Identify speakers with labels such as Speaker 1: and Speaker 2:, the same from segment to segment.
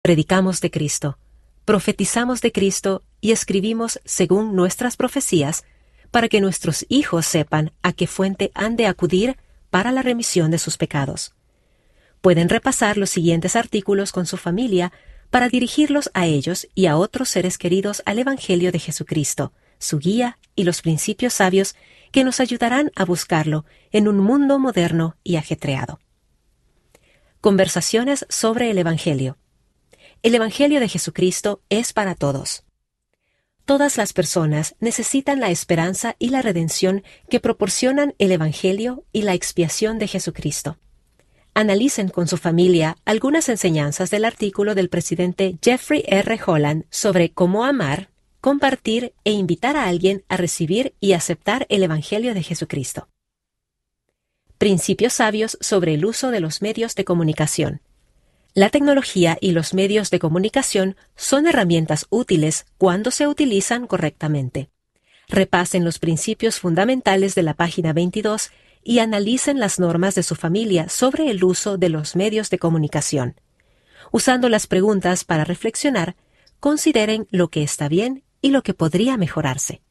Speaker 1: predicamos de Cristo, profetizamos de Cristo y escribimos según nuestras profecías, para que nuestros hijos sepan a qué fuente han de acudir para la remisión de sus pecados. Pueden repasar los siguientes artículos con su familia para dirigirlos a ellos y a otros seres queridos al Evangelio de Jesucristo, su guía y los principios sabios que nos ayudarán a buscarlo en un mundo moderno y ajetreado. Conversaciones sobre el Evangelio. El Evangelio de Jesucristo es para todos. Todas las personas necesitan la esperanza y la redención que proporcionan el Evangelio y la expiación de Jesucristo. Analicen con su familia algunas enseñanzas del artículo del presidente Jeffrey R. Holland sobre cómo amar, compartir e invitar a alguien a recibir y aceptar el Evangelio de Jesucristo. Principios sabios sobre el uso de los medios de comunicación. La tecnología y los medios de comunicación son herramientas útiles cuando se utilizan correctamente. Repasen los principios fundamentales de la página 22 y analicen las normas de su familia sobre el uso de los medios de comunicación. Usando las preguntas para reflexionar, consideren lo que está bien y lo que podría mejorarse.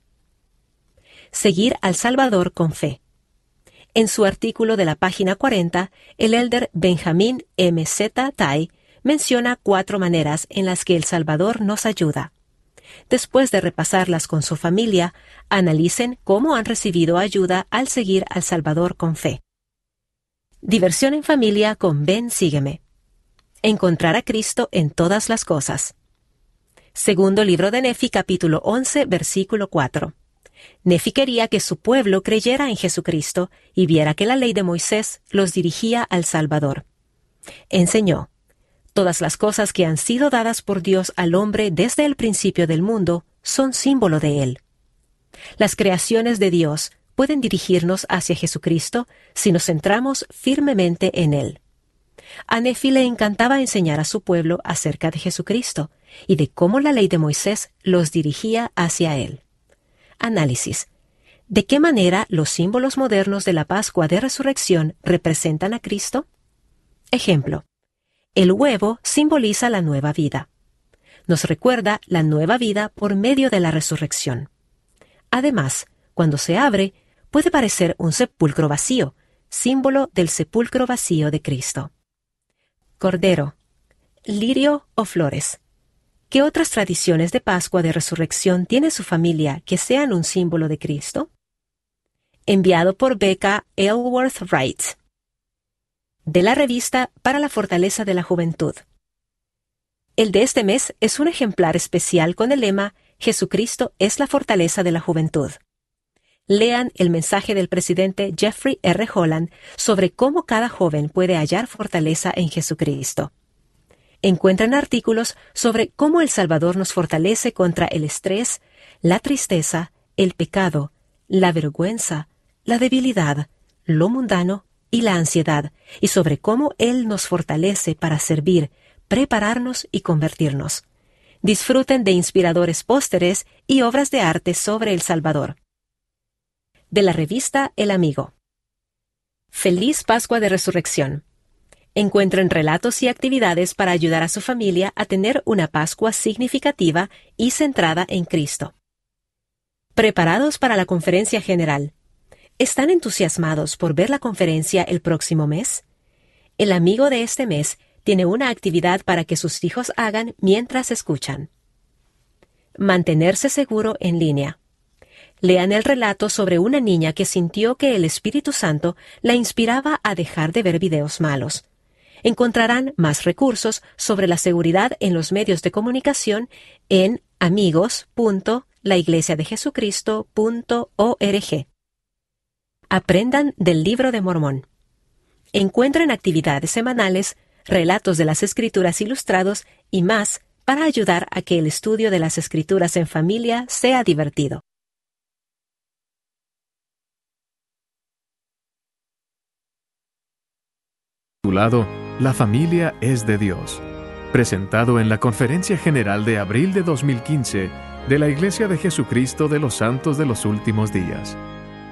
Speaker 1: Seguir al Salvador con fe. En su artículo de la página 40, el elder Benjamin M. Z. Tai menciona 4 maneras en las que el Salvador nos ayuda. Después de repasarlas con su familia, analicen cómo han recibido ayuda al seguir al Salvador con fe. Diversión en familia con Ven, sígueme. Encontrar a Cristo en todas las cosas. Segundo libro de Nefi, capítulo 11, versículo 4. Nefi quería que su pueblo creyera en Jesucristo y viera que la ley de Moisés los dirigía al Salvador. Enseñó: todas las cosas que han sido dadas por Dios al hombre desde el principio del mundo son símbolo de Él. Las creaciones de Dios pueden dirigirnos hacia Jesucristo si nos centramos firmemente en Él. A Nefi le encantaba enseñar a su pueblo acerca de Jesucristo y de cómo la ley de Moisés los dirigía hacia Él. Análisis. ¿De qué manera los símbolos modernos de la Pascua de Resurrección representan a Cristo? Ejemplo. El huevo simboliza la nueva vida. Nos recuerda la nueva vida por medio de la resurrección. Además, cuando se abre, puede parecer un sepulcro vacío, símbolo del sepulcro vacío de Cristo. Cordero, lirio o flores. ¿Qué otras tradiciones de Pascua de Resurrección tiene su familia que sean un símbolo de Cristo? Enviado por Becca Ellsworth Wright. De la revista Para la Fortaleza de la Juventud. El de este mes es un ejemplar especial con el lema Jesucristo es la fortaleza de la juventud. Lean el mensaje del presidente Jeffrey R. Holland sobre cómo cada joven puede hallar fortaleza en Jesucristo. Encuentran artículos sobre cómo el Salvador nos fortalece contra el estrés, la tristeza, el pecado, la vergüenza, la debilidad, lo mundano y la ansiedad, y sobre cómo Él nos fortalece para servir, prepararnos y convertirnos. Disfruten de inspiradores pósteres y obras de arte sobre el Salvador. De la revista El Amigo. Feliz Pascua de Resurrección. Encuentren relatos y actividades para ayudar a su familia a tener una Pascua significativa y centrada en Cristo. ¿Preparados para la conferencia general? ¿Están entusiasmados por ver la conferencia el próximo mes? El amigo de este mes tiene una actividad para que sus hijos hagan mientras escuchan. Mantenerse seguro en línea. Lean el relato sobre una niña que sintió que el Espíritu Santo la inspiraba a dejar de ver videos malos. Encontrarán más recursos sobre la seguridad en los medios de comunicación en amigos.laiglesiadejesucristo.org. Aprendan del Libro de Mormón. Encuentren actividades semanales, relatos de las Escrituras ilustrados y más para ayudar a que el estudio de las Escrituras en familia sea divertido.
Speaker 2: Titulado La familia es de Dios, presentado en la Conferencia General de abril de 2015 de la Iglesia de Jesucristo de los Santos de los Últimos Días.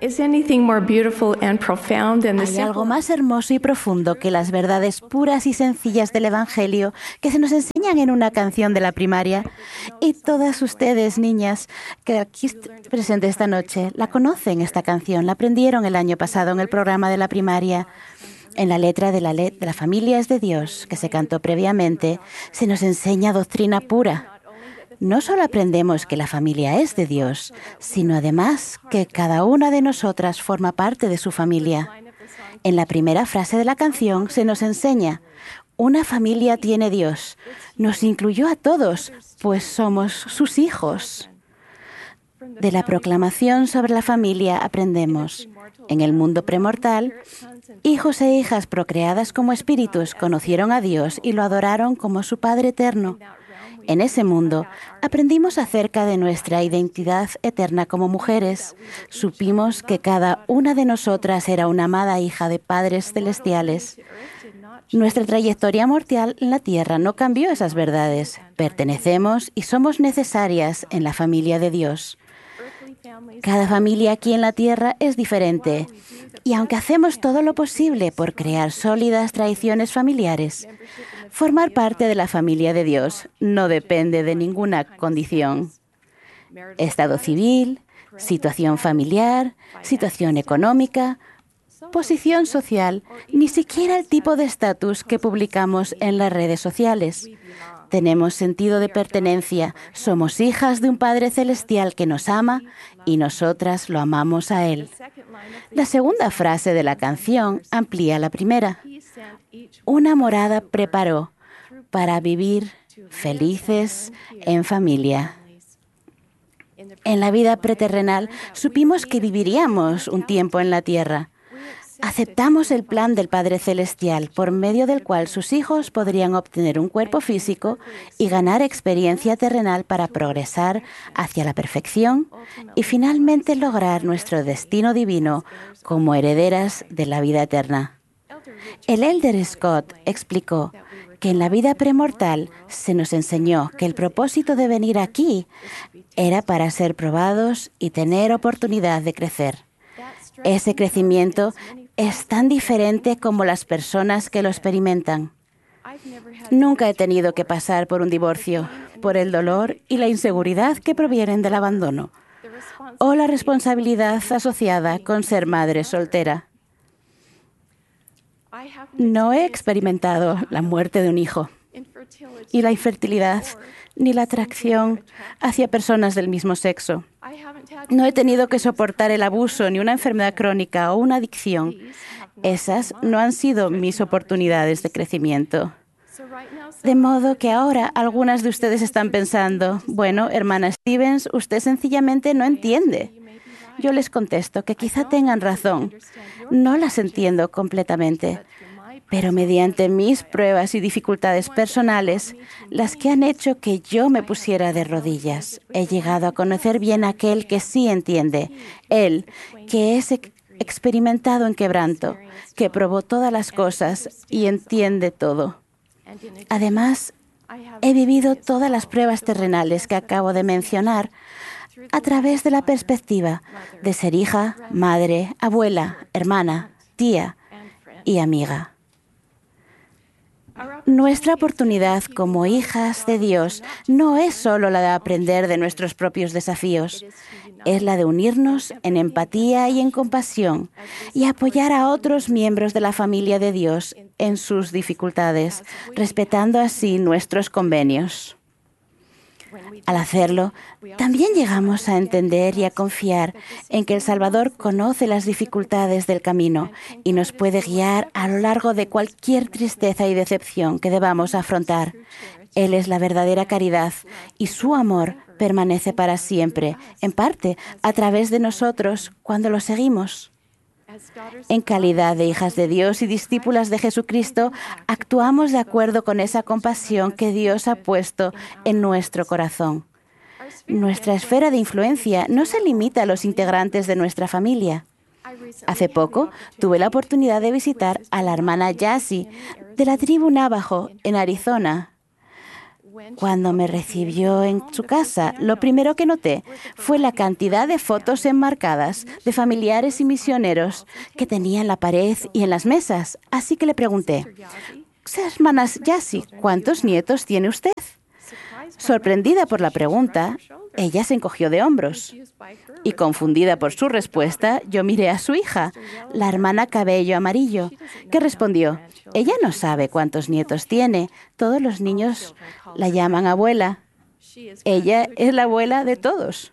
Speaker 3: ¿Hay algo más hermoso y profundo que las verdades puras y sencillas del Evangelio que se nos enseñan en una canción de la primaria? Y todas ustedes, niñas, que aquí presentes esta noche, la conocen esta canción, la aprendieron el año pasado en el programa de la primaria. En la letra de la familia es de Dios, que se cantó previamente, se nos enseña doctrina pura. No solo aprendemos que la familia es de Dios, sino además que cada una de nosotras forma parte de su familia. En la primera frase de la canción se nos enseña: una familia tiene Dios. Nos incluyó a todos, pues somos sus hijos. De la proclamación sobre la familia aprendemos: en el mundo premortal, hijos e hijas procreadas como espíritus conocieron a Dios y lo adoraron como su Padre eterno. En ese mundo aprendimos acerca de nuestra identidad eterna como mujeres. Supimos que cada una de nosotras era una amada hija de padres celestiales. Nuestra trayectoria mortal en la tierra no cambió esas verdades. Pertenecemos y somos necesarias en la familia de Dios. Cada familia aquí en la tierra es diferente. Y aunque hacemos todo lo posible por crear sólidas tradiciones familiares, formar parte de la familia de Dios no depende de ninguna condición. Estado civil, situación familiar, situación económica, posición social, ni siquiera el tipo de estatus que publicamos en las redes sociales. Tenemos sentido de pertenencia, somos hijas de un Padre Celestial que nos ama y nosotras lo amamos a Él. La segunda frase de la canción amplía la primera. Una morada preparó para vivir felices en familia. En la vida preterrenal supimos que viviríamos un tiempo en la tierra. Aceptamos el plan del Padre Celestial, por medio del cual sus hijos podrían obtener un cuerpo físico y ganar experiencia terrenal para progresar hacia la perfección y finalmente lograr nuestro destino divino como herederas de la vida eterna. El Elder Scott explicó que en la vida premortal se nos enseñó que el propósito de venir aquí era para ser probados y tener oportunidad de crecer. Ese crecimiento es tan diferente como las personas que lo experimentan. Nunca he tenido que pasar por un divorcio, por el dolor y la inseguridad que provienen del abandono, o la responsabilidad asociada con ser madre soltera. No he experimentado la muerte de un hijo, y la infertilidad, ni la atracción hacia personas del mismo sexo. No he tenido que soportar el abuso, ni una enfermedad crónica o una adicción. Esas no han sido mis oportunidades de crecimiento. De modo que ahora algunas de ustedes están pensando: bueno, hermana Stevens, usted sencillamente no entiende. Yo les contesto que quizá tengan razón. No las entiendo completamente, pero mediante mis pruebas y dificultades personales, las que han hecho que yo me pusiera de rodillas, he llegado a conocer bien a aquel que sí entiende, Él, que es experimentado en quebranto, que probó todas las cosas y entiende todo. Además, he vivido todas las pruebas terrenales que acabo de mencionar a través de la perspectiva de ser hija, madre, abuela, hermana, tía y amiga. Nuestra oportunidad como hijas de Dios no es solo la de aprender de nuestros propios desafíos, es la de unirnos en empatía y en compasión y apoyar a otros miembros de la familia de Dios en sus dificultades, respetando así nuestros convenios. Al hacerlo, también llegamos a entender y a confiar en que el Salvador conoce las dificultades del camino y nos puede guiar a lo largo de cualquier tristeza y decepción que debamos afrontar. Él es la verdadera caridad y su amor permanece para siempre, en parte a través de nosotros cuando lo seguimos. En calidad de hijas de Dios y discípulas de Jesucristo, actuamos de acuerdo con esa compasión que Dios ha puesto en nuestro corazón. Nuestra esfera de influencia no se limita a los integrantes de nuestra familia. Hace poco tuve la oportunidad de visitar a la hermana Yassi de la tribu Navajo en Arizona. Cuando me recibió en su casa, lo primero que noté fue la cantidad de fotos enmarcadas de familiares y misioneros que tenía en la pared y en las mesas. Así que le pregunté, hermana Yassi, ¿cuántos nietos tiene usted? Sorprendida por la pregunta, ella se encogió de hombros. Y confundida por su respuesta, yo miré a su hija, la hermana cabello amarillo, que respondió, ella no sabe cuántos nietos tiene. Todos los niños la llaman abuela. Ella es la abuela de todos.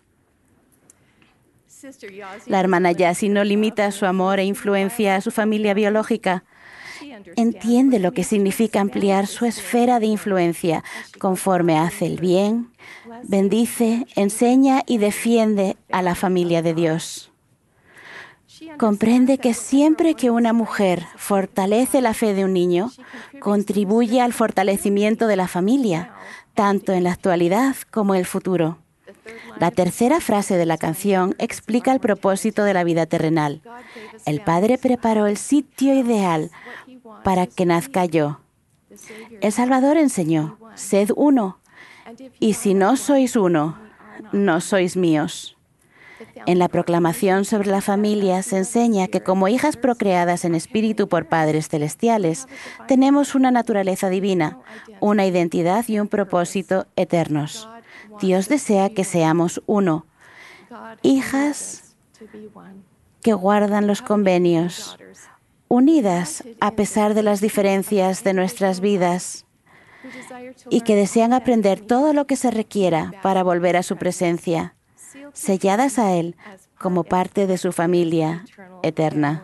Speaker 3: La hermana Yassi no limita su amor e influencia a su familia biológica. Entiende lo que significa ampliar su esfera de influencia conforme hace el bien, bendice, enseña y defiende a la familia de Dios. Comprende que siempre que una mujer fortalece la fe de un niño, contribuye al fortalecimiento de la familia, tanto en la actualidad como en el futuro. La tercera frase de la canción explica el propósito de la vida terrenal. El Padre preparó el sitio ideal para que nazca yo. El Salvador enseñó, sed uno, y si no sois uno, no sois míos. En la proclamación sobre la familia se enseña que como hijas procreadas en espíritu por padres celestiales, tenemos una naturaleza divina, una identidad y un propósito eternos. Dios desea que seamos uno, hijas que guardan los convenios, unidas a pesar de las diferencias de nuestras vidas y que desean aprender todo lo que se requiera para volver a su presencia, selladas a Él como parte de su familia eterna.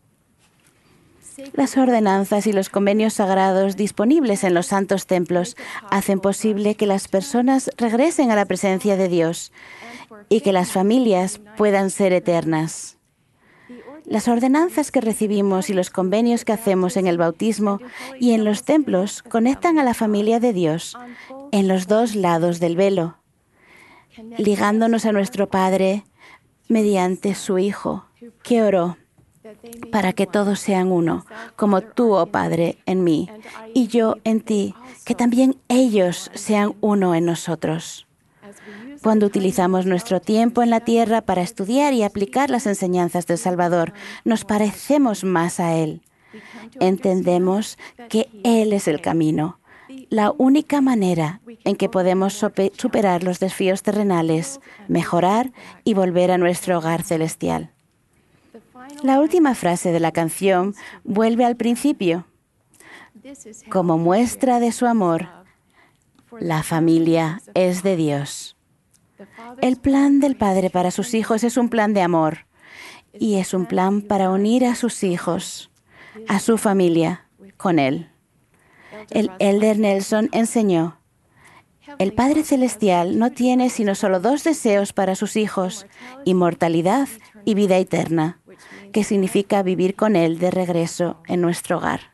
Speaker 3: Las ordenanzas y los convenios sagrados disponibles en los santos templos hacen posible que las personas regresen a la presencia de Dios y que las familias puedan ser eternas. Las ordenanzas que recibimos y los convenios que hacemos en el bautismo y en los templos conectan a la familia de Dios en los dos lados del velo, ligándonos a nuestro Padre mediante su Hijo, que oró para que todos sean uno, como tú, oh Padre, en mí, y yo en ti, que también ellos sean uno en nosotros. Cuando utilizamos nuestro tiempo en la tierra para estudiar y aplicar las enseñanzas del Salvador, nos parecemos más a Él. Entendemos que Él es el camino, la única manera en que podemos superar los desafíos terrenales, mejorar y volver a nuestro hogar celestial. La última frase de la canción vuelve al principio. Como muestra de su amor, la familia es de Dios. El plan del Padre para sus hijos es un plan de amor y es un plan para unir a sus hijos, a su familia, con Él. El Elder Nelson enseñó, el Padre Celestial no tiene sino solo dos deseos para sus hijos, inmortalidad y vida eterna, que significa vivir con Él de regreso en nuestro hogar.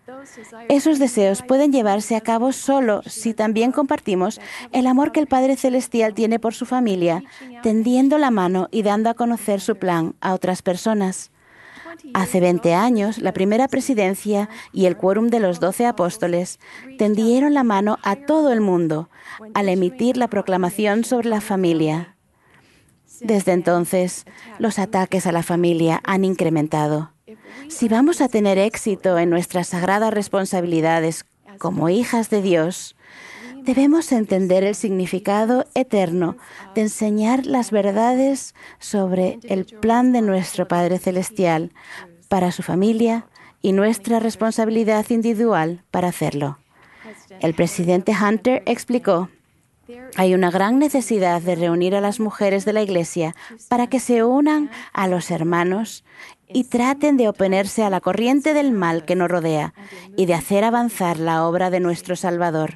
Speaker 3: Esos deseos pueden llevarse a cabo solo si también compartimos el amor que el Padre Celestial tiene por su familia, tendiendo la mano y dando a conocer su plan a otras personas. Hace 20 años, la primera presidencia y el quórum de los 12 apóstoles tendieron la mano a todo el mundo al emitir la proclamación sobre la familia. Desde entonces, los ataques a la familia han incrementado. Si vamos a tener éxito en nuestras sagradas responsabilidades como hijas de Dios, debemos entender el significado eterno de enseñar las verdades sobre el plan de nuestro Padre Celestial para su familia y nuestra responsabilidad individual para hacerlo. El presidente Hunter explicó, hay una gran necesidad de reunir a las mujeres de la Iglesia para que se unan a los hermanos y traten de oponerse a la corriente del mal que nos rodea y de hacer avanzar la obra de nuestro Salvador.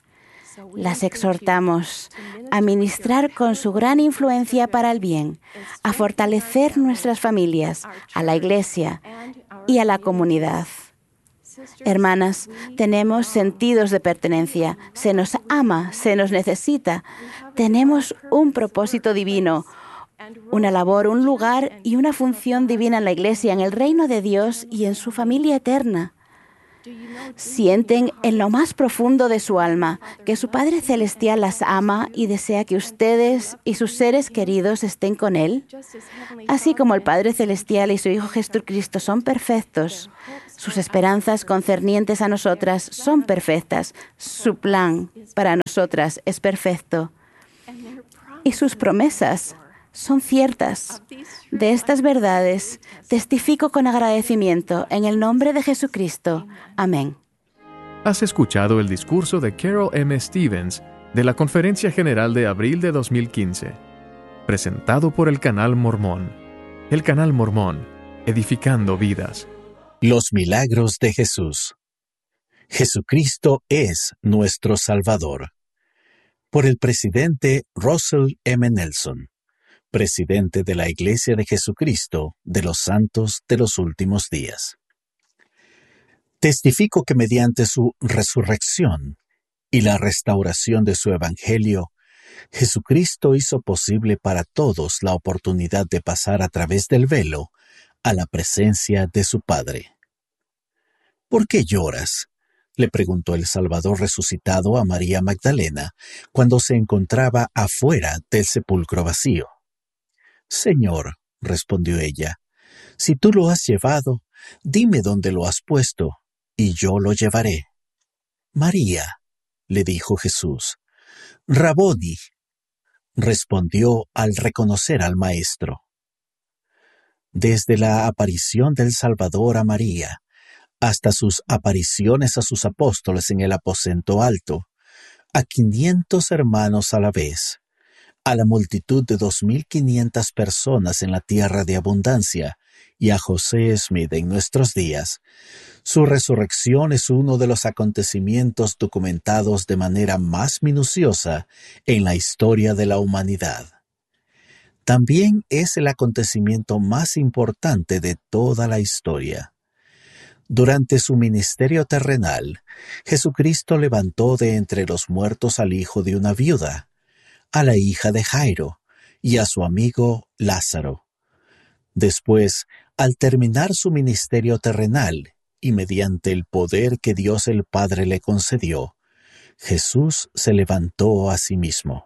Speaker 3: Las exhortamos a ministrar con su gran influencia para el bien, a fortalecer nuestras familias, a la Iglesia y a la comunidad. Hermanas, tenemos sentidos de pertenencia, se nos ama, se nos necesita, tenemos un propósito divino, una labor, un lugar y una función divina en la Iglesia, en el reino de Dios y en su familia eterna. Sienten en lo más profundo de su alma que su Padre Celestial las ama y desea que ustedes y sus seres queridos estén con Él. Así como el Padre Celestial y su Hijo Jesucristo son perfectos, sus esperanzas concernientes a nosotras son perfectas. Su plan para nosotras es perfecto. Y sus promesas son ciertas. De estas verdades testifico con agradecimiento en el nombre de Jesucristo. Amén.
Speaker 2: Has escuchado el discurso de Carol M. Stevens de la Conferencia General de abril de 2015, presentado por el Canal Mormón. El Canal Mormón, edificando vidas.
Speaker 4: Los milagros de Jesús. Jesucristo es nuestro Salvador. Por el presidente Russell M. Nelson, presidente de la Iglesia de Jesucristo de los Santos de los Últimos Días. Testifico que mediante su resurrección y la restauración de su Evangelio, Jesucristo hizo posible para todos la oportunidad de pasar a través del velo a la presencia de su Padre. ¿Por qué lloras?, le preguntó el Salvador resucitado a María Magdalena cuando se encontraba afuera del sepulcro vacío. Señor, respondió ella, si tú lo has llevado, dime dónde lo has puesto, y yo lo llevaré. María, le dijo Jesús. Raboni, respondió al reconocer al Maestro. Desde la aparición del Salvador a María, hasta sus apariciones a sus apóstoles en el aposento alto, a 500 hermanos a la vez, a la multitud de 2.500 personas en la tierra de abundancia y a José Smith en nuestros días, su resurrección es uno de los acontecimientos documentados de manera más minuciosa en la historia de la humanidad. También es el acontecimiento más importante de toda la historia. Durante su ministerio terrenal, Jesucristo levantó de entre los muertos al hijo de una viuda, a la hija de Jairo y a su amigo Lázaro. Después, al terminar su ministerio terrenal y mediante el poder que Dios el Padre le concedió, Jesús se levantó a sí mismo.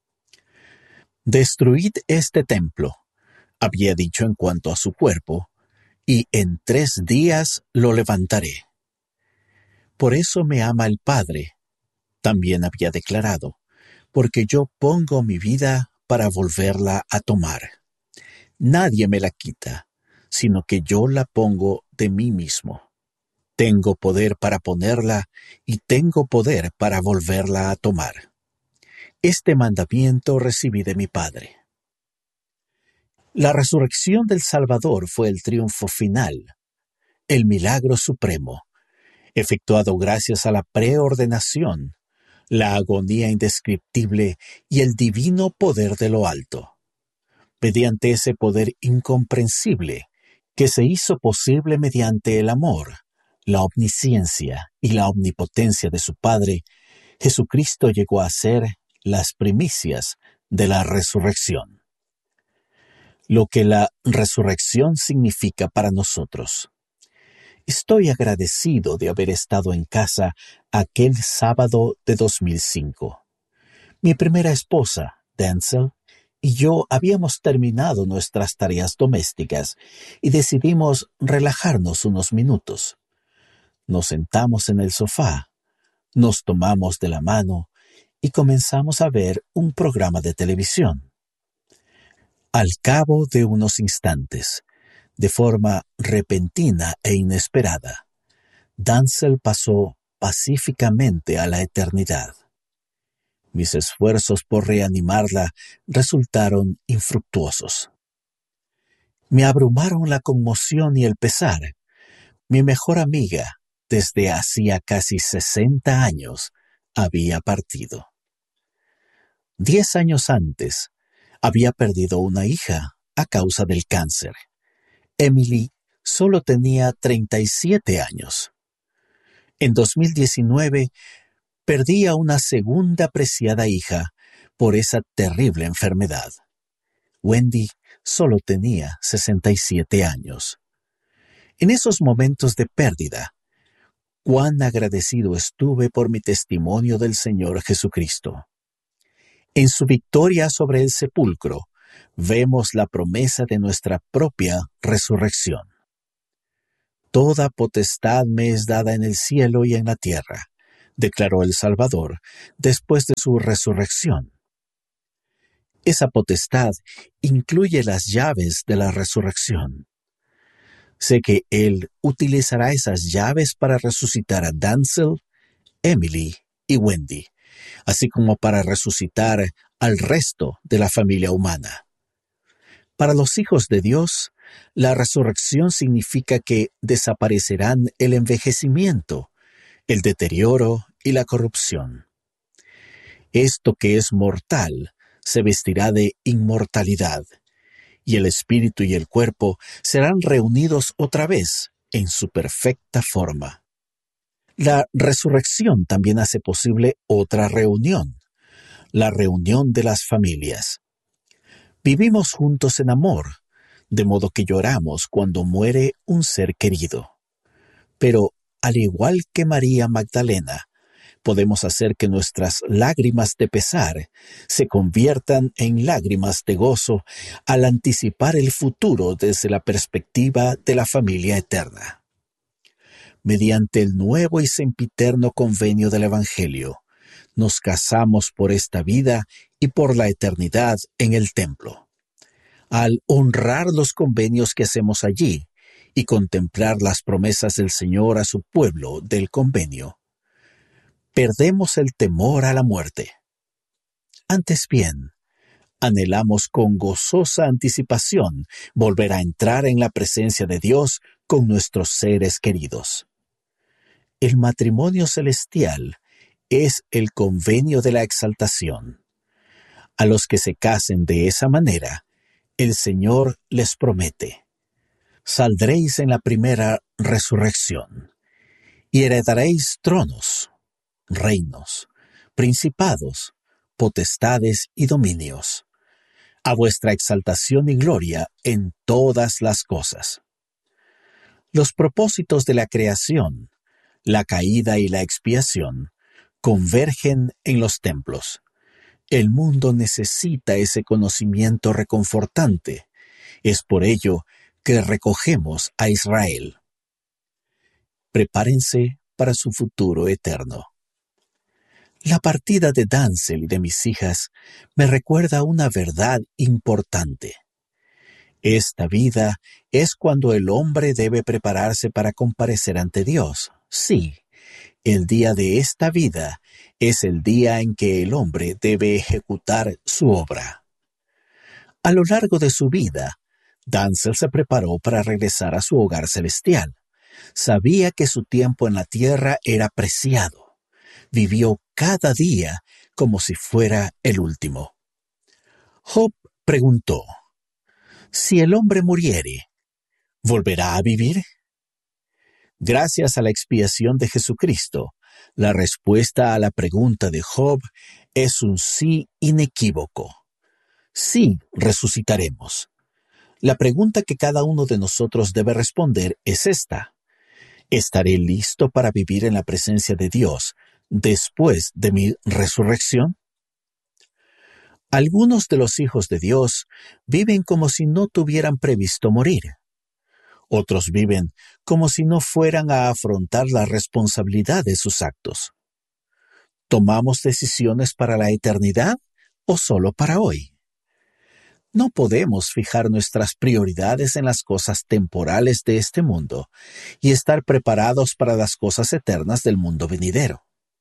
Speaker 4: «Destruid este templo», había dicho en cuanto a su cuerpo, «y en 3 días lo levantaré». Por eso me ama el Padre, también había declarado, porque yo pongo mi vida para volverla a tomar. Nadie me la quita, sino que yo la pongo de mí mismo. Tengo poder para ponerla y tengo poder para volverla a tomar. Este mandamiento recibí de mi Padre. La resurrección del Salvador fue el triunfo final, el milagro supremo, efectuado gracias a la preordenación, la agonía indescriptible y el divino poder de lo alto. Mediante ese poder incomprensible que se hizo posible mediante el amor, la omnisciencia y la omnipotencia de su Padre, Jesucristo llegó a ser las primicias de la resurrección. Lo que la resurrección significa para nosotros. Estoy agradecido de haber estado en casa aquel sábado de 2005. Mi primera esposa, Denzel, y yo habíamos terminado nuestras tareas domésticas y decidimos relajarnos unos minutos. Nos sentamos en el sofá, nos tomamos de la mano y comenzamos a ver un programa de televisión. Al cabo de unos instantes, de forma repentina e inesperada, Denzel pasó pacíficamente a la eternidad. Mis esfuerzos por reanimarla resultaron infructuosos. Me abrumaron la conmoción y el pesar. Mi mejor amiga, desde hacía casi 60 años, había partido. 10 años antes, había perdido una hija a causa del cáncer. Emily solo tenía 37 años. En 2019, perdí a una segunda preciada hija por esa terrible enfermedad. Wendy solo tenía 67 años. En esos momentos de pérdida, cuán agradecido estuve por mi testimonio del Señor Jesucristo. En su victoria sobre el sepulcro, vemos la promesa de nuestra propia resurrección. Toda potestad me es dada en el cielo y en la tierra, declaró el Salvador después de su resurrección. Esa potestad incluye las llaves de la resurrección. Sé que Él utilizará esas llaves para resucitar a Dancel, Emily y Wendy, así como para resucitar al resto de la familia humana. Para los hijos de Dios, la resurrección significa que desaparecerán el envejecimiento, el deterioro y la corrupción. Esto que es mortal se vestirá de inmortalidad, y el espíritu y el cuerpo serán reunidos otra vez en su perfecta forma. La resurrección también hace posible otra reunión, la reunión de las familias. Vivimos juntos en amor, de modo que lloramos cuando muere un ser querido. Pero, al igual que María Magdalena, podemos hacer que nuestras lágrimas de pesar se conviertan en lágrimas de gozo al anticipar el futuro desde la perspectiva de la familia eterna. Mediante el nuevo y sempiterno convenio del Evangelio, nos casamos por esta vida y por la eternidad en el templo. Al honrar los convenios que hacemos allí y contemplar las promesas del Señor a su pueblo del convenio, perdemos el temor a la muerte. Antes bien, anhelamos con gozosa anticipación volver a entrar en la presencia de Dios con nuestros seres queridos. El matrimonio celestial es el convenio de la exaltación. A los que se casen de esa manera, el Señor les promete: saldréis en la primera resurrección y heredaréis tronos, reinos, principados, potestades y dominios, a vuestra exaltación y gloria en todas las cosas. Los propósitos de la creación, la caída y la expiación convergen en los templos. El mundo necesita ese conocimiento reconfortante. Es por ello que recogemos a Israel. Prepárense para su futuro eterno. La partida de Dancel y de mis hijas me recuerda una verdad importante. Esta vida es cuando el hombre debe prepararse para comparecer ante Dios. Sí, el día de esta vida es el día en que el hombre debe ejecutar su obra. A lo largo de su vida, Dancel se preparó para regresar a su hogar celestial. Sabía que su tiempo en la tierra era preciado. Vivió cada día como si fuera el último. Job preguntó: si el hombre muriere, ¿volverá a vivir? Gracias a la expiación de Jesucristo, la respuesta a la pregunta de Job es un sí inequívoco. Sí, resucitaremos. La pregunta que cada uno de nosotros debe responder es esta: ¿estaré listo para vivir en la presencia de Dios después de mi resurrección? Algunos de los hijos de Dios viven como si no tuvieran previsto morir. Otros viven como si no fueran a afrontar la responsabilidad de sus actos. ¿Tomamos decisiones para la eternidad o solo para hoy? No podemos fijar nuestras prioridades en las cosas temporales de este mundo y estar preparados para las cosas eternas del mundo venidero.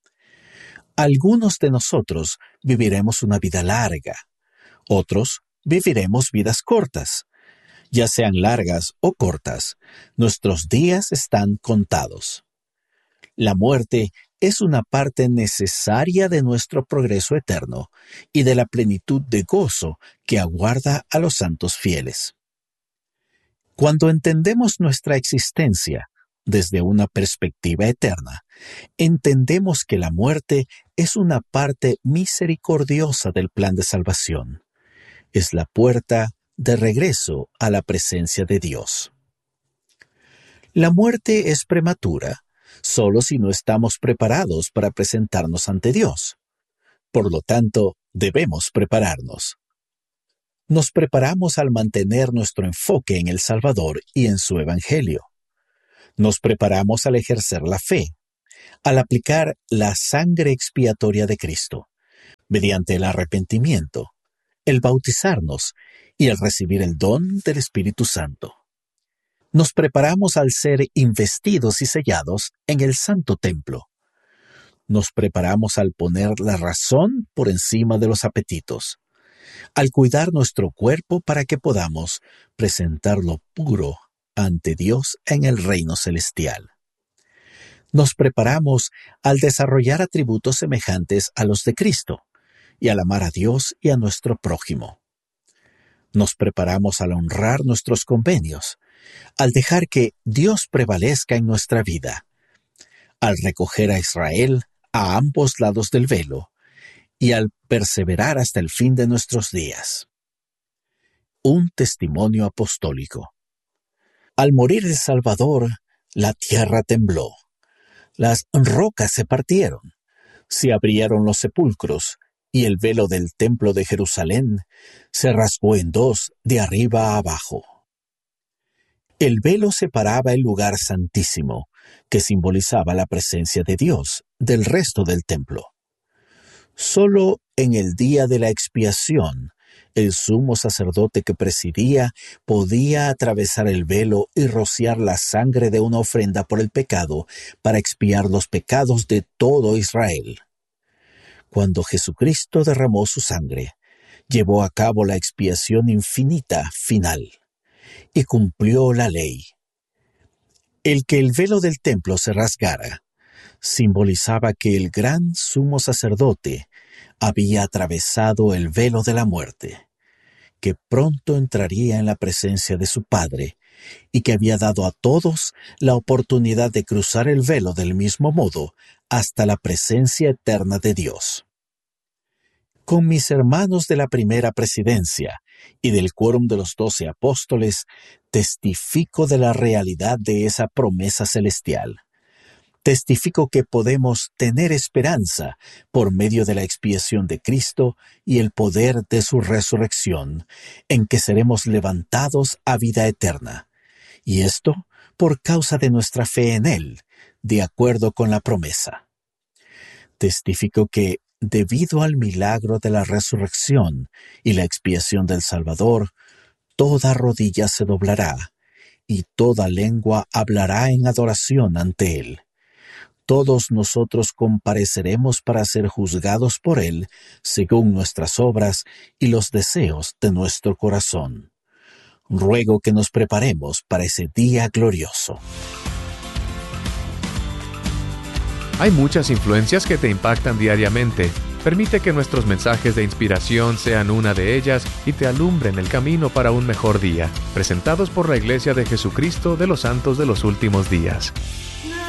Speaker 4: Algunos de nosotros viviremos una vida larga, otros viviremos vidas cortas. Ya sean largas o cortas, nuestros días están contados. La muerte es una parte necesaria de nuestro progreso eterno y de la plenitud de gozo que aguarda a los santos fieles. Cuando entendemos nuestra existencia desde una perspectiva eterna, entendemos que la muerte es una parte misericordiosa del plan de salvación. Es la puerta de regreso a la presencia de Dios. La muerte es prematura solo si no estamos preparados para presentarnos ante Dios. Por lo tanto, debemos prepararnos. Nos preparamos al mantener nuestro enfoque en el Salvador y en su Evangelio. Nos preparamos al ejercer la fe, al aplicar la sangre expiatoria de Cristo, mediante el arrepentimiento, el bautizarnos y el recibir el don del Espíritu Santo. Nos preparamos al ser investidos y sellados en el Santo Templo. Nos preparamos al poner la razón por encima de los apetitos, al cuidar nuestro cuerpo para que podamos presentarlo puro ante Dios en el reino celestial. Nos preparamos al desarrollar atributos semejantes a los de Cristo y al amar a Dios y a nuestro prójimo. Nos preparamos al honrar nuestros convenios, al dejar que Dios prevalezca en nuestra vida, al recoger a Israel a ambos lados del velo y al perseverar hasta el fin de nuestros días. Un testimonio apostólico. Al morir el Salvador, la tierra tembló. Las rocas se partieron, se abrieron los sepulcros, y el velo del templo de Jerusalén se rasgó en dos de arriba a abajo. El velo separaba el lugar santísimo, que simbolizaba la presencia de Dios, del resto del templo. Solo en el día de la expiación, el sumo sacerdote que presidía podía atravesar el velo y rociar la sangre de una ofrenda por el pecado para expiar los pecados de todo Israel. Cuando Jesucristo derramó su sangre, llevó a cabo la expiación infinita final y cumplió la ley. El que el velo del templo se rasgara simbolizaba que el gran sumo sacerdote había atravesado el velo de la muerte, que pronto entraría en la presencia de su Padre y que había dado a todos la oportunidad de cruzar el velo del mismo modo hasta la presencia eterna de Dios. Con mis hermanos de la primera presidencia y del quórum de los 12 apóstoles, testifico de la realidad de esa promesa celestial. Testifico que podemos tener esperanza por medio de la expiación de Cristo y el poder de su resurrección, en que seremos levantados a vida eterna. Y esto por causa de nuestra fe en Él, de acuerdo con la promesa. Testifico que, debido al milagro de la resurrección y la expiación del Salvador, toda rodilla se doblará y toda lengua hablará en adoración ante Él. Todos nosotros compareceremos para ser juzgados por Él según nuestras obras y los deseos de nuestro corazón. Ruego que nos preparemos para ese día glorioso.
Speaker 2: Hay muchas influencias que te impactan diariamente. Permite que nuestros mensajes de inspiración sean una de ellas y te alumbren el camino para un mejor día. Presentados por la Iglesia de Jesucristo de los Santos de los Últimos Días.